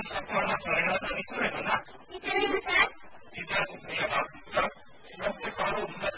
forma sobre la tradizione non ha. Tidak, tidak punya waktu. Yang pertama